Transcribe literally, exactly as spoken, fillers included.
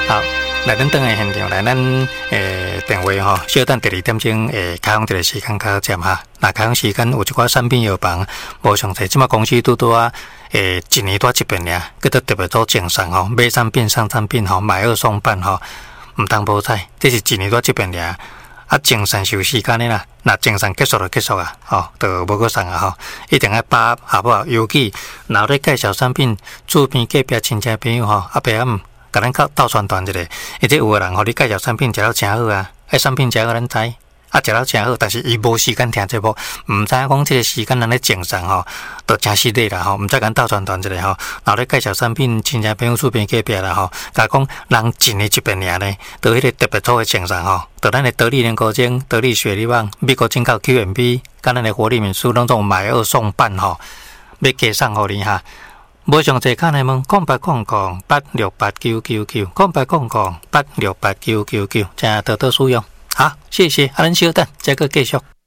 好，来咱等下现场来，咱诶电话吼，稍等第二点钟诶，开放一个时间较占哈。那开放时间有一寡产品药房无详细，即马公司拄拄啊诶一年多一遍俩，佮得特别做赠送吼，买产品送产品吼，买二送半吼，毋通无采，这是一年多一遍俩。啊，精神是有时间的啦，那精神结束就结束啊，吼，就无搁送啊吼，一定要把好不好？尤其若咧介绍产品，厝边隔壁亲戚朋友吼，啊白暗甲咱斗宣传一下，而且有个人互你介绍产品，食了诚好啊，迄产品诚好咱知，啊食了诚好，但是伊无时间听节目，毋知影讲即个时间咱咧精神吼，都诚失礼啦吼，毋知甲斗宣传一下吼，然后咧介绍产品，亲戚朋友厝边隔壁啦吼，甲讲人一年一遍尔咧，都迄个特别做诶精神吼。就咱的得力莲果精、得力雪力旺、美国进口 Q M B， 甲咱的活力敏素拢总买二送半吼，要加送互你哈。无详细看内问，空八空空八六八九九九，空八空空八六八九九九，请多多使用。好，谢谢，啊，咱稍等，再个继续。